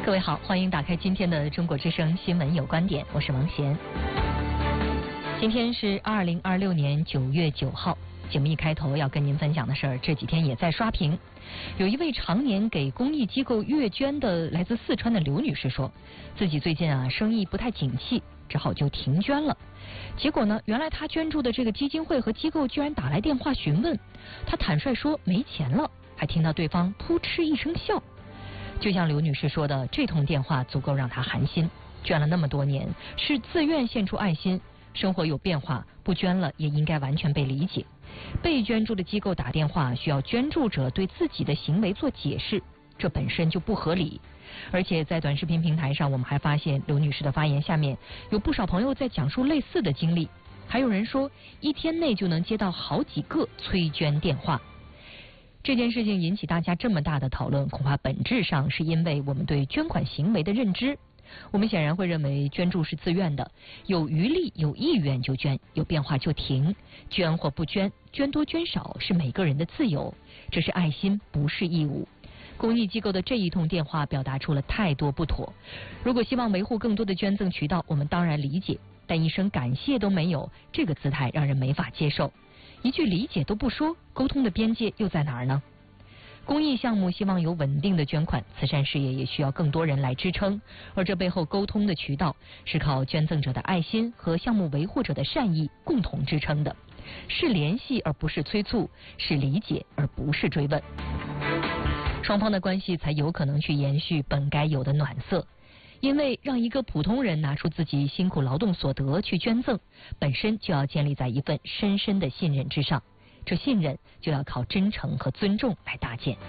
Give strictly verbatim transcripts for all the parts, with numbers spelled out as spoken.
各位好，欢迎打开今天的中国之声新闻有观点，我是王贤。今天是二零二六年九月九号，节目一开头要跟您分享的事儿，这几天也在刷屏。有一位常年给公益机构月捐的来自四川的刘女士说，自己最近啊生意不太景气，只好就停捐了。结果呢，原来她捐助的这个基金会和机构居然打来电话询问，她坦率说没钱了，还听到对方扑哧一声笑。就像刘女士说的，这通电话足够让她寒心。捐了那么多年，是自愿献出爱心，生活有变化，不捐了也应该完全被理解。被捐助的机构打电话需要捐助者对自己的行为做解释，这本身就不合理。而且在短视频平台上，我们还发现刘女士的发言下面有不少朋友在讲述类似的经历，还有人说一天内就能接到好几个催捐电话。这件事情引起大家这么大的讨论，恐怕本质上是因为我们对捐款行为的认知。我们显然会认为捐助是自愿的，有余力有意愿就捐，有变化就停，捐或不捐，捐多捐少是每个人的自由，这是爱心，不是义务。公益机构的这一通电话表达出了太多不妥。如果希望维护更多的捐赠渠道，我们当然理解，但一声感谢都没有，这个姿态让人没法接受。一句理解都不说，沟通的边界又在哪儿呢？公益项目希望有稳定的捐款，慈善事业也需要更多人来支撑，而这背后沟通的渠道是靠捐赠者的爱心和项目维护者的善意共同支撑的，是联系而不是催促，是理解而不是追问，双方的关系才有可能去延续本该有的暖色。因为让一个普通人拿出自己辛苦劳动所得去捐赠，本身就要建立在一份深深的信任之上，这信任就要靠真诚和尊重来搭建。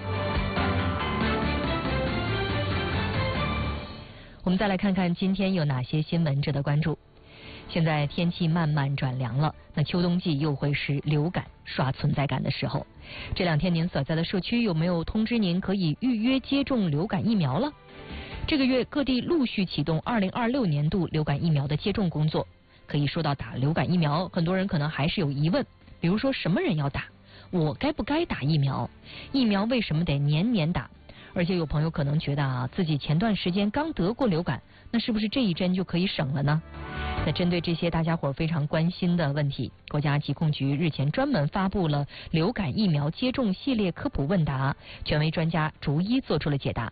我们再来看看今天有哪些新闻值得关注。现在天气慢慢转凉了，那秋冬季又会是流感刷存在感的时候。这两天您所在的社区有没有通知您可以预约接种流感疫苗了？这个月各地陆续启动二零二六年度流感疫苗的接种工作。可以说到打流感疫苗，很多人可能还是有疑问，比如说什么人要打，我该不该打疫苗，疫苗为什么得年年打？而且有朋友可能觉得啊，自己前段时间刚得过流感，那是不是这一针就可以省了呢？那针对这些大家伙非常关心的问题，国家疾控局日前专门发布了流感疫苗接种系列科普问答，权威专家逐一做出了解答。